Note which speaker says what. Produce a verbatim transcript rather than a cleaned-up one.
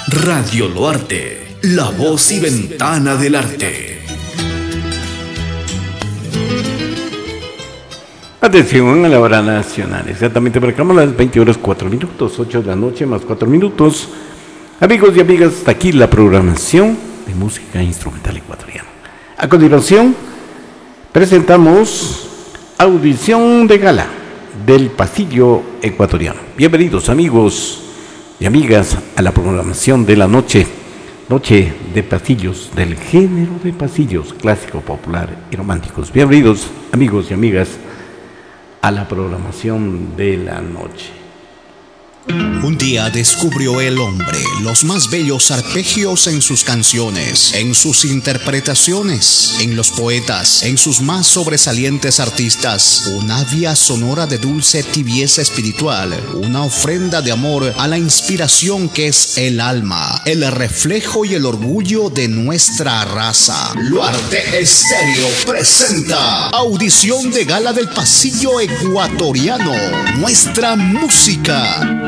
Speaker 1: Radio Loarte, la voz y ventana del arte.
Speaker 2: Atención a la hora nacional, exactamente marcamos las veinte horas cuatro minutos, ocho de la noche más cuatro minutos. Amigos y amigas, hasta aquí la programación de música instrumental ecuatoriana. A continuación, presentamos audición de gala del pasillo ecuatoriano. Bienvenidos amigos y amigas a la programación de la noche, noche de pasillos, del género de pasillos clásico, popular y románticos. Bienvenidos amigos y amigas a la programación de la noche.
Speaker 3: Un día descubrió el hombre los más bellos arpegios en sus canciones, en sus interpretaciones, en los poetas, en sus más sobresalientes artistas. Una vía sonora de dulce tibieza espiritual, una ofrenda de amor a la inspiración que es el alma, el reflejo y el orgullo de nuestra raza. Loarte Estéreo presenta audición de gala del pasillo ecuatoriano, nuestra música.